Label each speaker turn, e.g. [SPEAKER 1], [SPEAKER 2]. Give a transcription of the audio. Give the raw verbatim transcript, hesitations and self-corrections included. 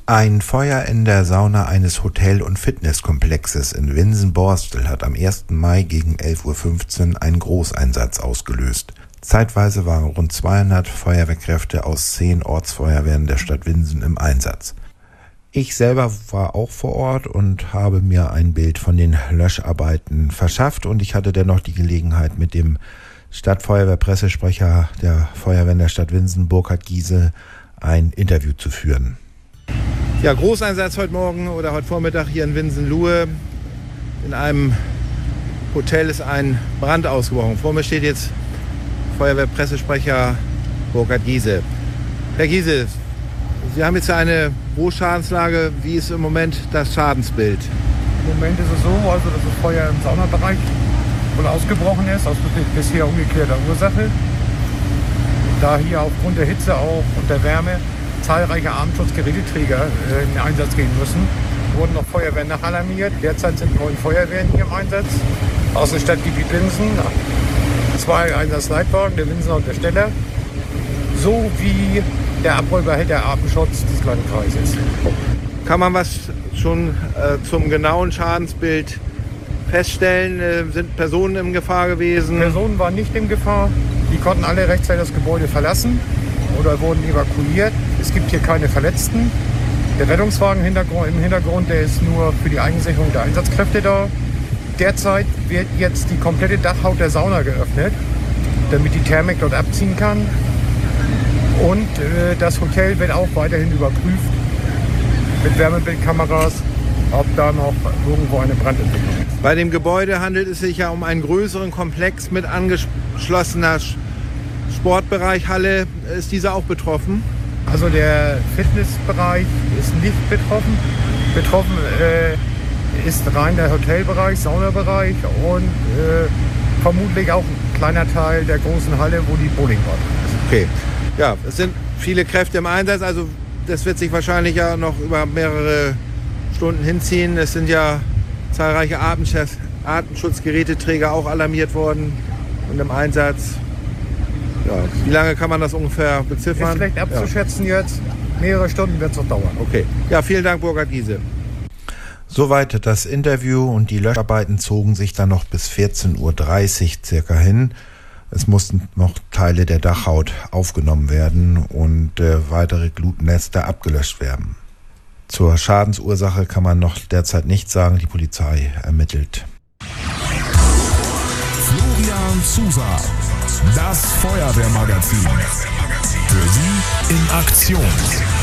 [SPEAKER 1] Ein Feuer in der Sauna eines Hotel- und Fitnesskomplexes in Winsen-Borstel hat am ersten Mai gegen elf Uhr fünfzehn einen Großeinsatz ausgelöst. Zeitweise waren rund zweihundert Feuerwehrkräfte aus zehn Ortsfeuerwehren der Stadt Winsen im Einsatz. Ich selber war auch vor Ort und habe mir ein Bild von den Löscharbeiten verschafft, und ich hatte dennoch die Gelegenheit, mit dem Stadtfeuerwehr-Pressesprecher der Feuerwehren der Stadt Winsen, Burkhard Giese, ein Interview zu führen. Ja, Großeinsatz heute Morgen oder heute Vormittag hier in Winsen-Luhe. In einem Hotel ist ein Brand ausgebrochen. Vor mir steht jetzt Feuerwehrpressesprecher Burkhard Giese. Herr Giese, Sie haben jetzt eine Großschadenslage. Wie ist im Moment das Schadensbild?
[SPEAKER 2] Im Moment ist es so, also dass das Feuer im Saunabereich wohl ausgebrochen ist, aus bisher ungeklärter Ursache. Da hier aufgrund der Hitze auch und der Wärme zahlreiche Atemschutzgeräteträger äh, in Einsatz gehen müssen, wurden noch Feuerwehren nachalarmiert. Derzeit sind neun Feuerwehren hier im Einsatz aus dem Stadtgebiet Winsen, zwei Einsatzleitwagen, der Winsener und der Steller, sowie der Abrollbehälter Atemschutz des kleinen Kreises.
[SPEAKER 1] Kann man was schon äh, zum genauen Schadensbild feststellen? Äh, sind Personen in Gefahr gewesen?
[SPEAKER 2] Personen waren nicht in Gefahr. Die konnten alle rechtzeitig das Gebäude verlassen oder wurden evakuiert. Es gibt hier keine Verletzten. Der Rettungswagen im Hintergrund, der ist nur für die Eigensicherung der Einsatzkräfte da. Derzeit wird jetzt die komplette Dachhaut der Sauna geöffnet, damit die Thermik dort abziehen kann. Und äh, das Hotel wird auch weiterhin überprüft mit Wärmebildkameras, ob da noch irgendwo eine Brandentwicklung ist.
[SPEAKER 1] Bei dem Gebäude handelt es sich ja um einen größeren Komplex mit angeschlossener Sportbereich, Halle. Ist dieser auch betroffen?
[SPEAKER 2] Also der Fitnessbereich ist nicht betroffen. Betroffen äh, ist rein der Hotelbereich, Saunabereich und äh, vermutlich auch ein kleiner Teil der großen Halle, wo die Bowlingbahn ist.
[SPEAKER 1] Okay. Ja, es sind viele Kräfte im Einsatz, also das wird sich wahrscheinlich ja noch über mehrere Stunden hinziehen. Es sind ja zahlreiche Atemschutzgeräteträger auch alarmiert worden und im Einsatz. Ja, wie lange kann man das ungefähr beziffern?
[SPEAKER 2] Ist schlecht abzuschätzen ja. Jetzt. Mehrere Stunden wird es noch dauern.
[SPEAKER 1] Okay. Ja, vielen Dank, Burkhard Giese. Soweit das Interview, und die Löscharbeiten zogen sich dann noch bis vierzehn Uhr dreißig circa hin. Es mussten noch Teile der Dachhaut aufgenommen werden und äh, weitere Glutnester abgelöscht werden. Zur Schadensursache kann man noch derzeit nichts sagen. Die Polizei ermittelt.
[SPEAKER 3] Florian Zuser, das Feuerwehrmagazin. Für Sie in Aktion.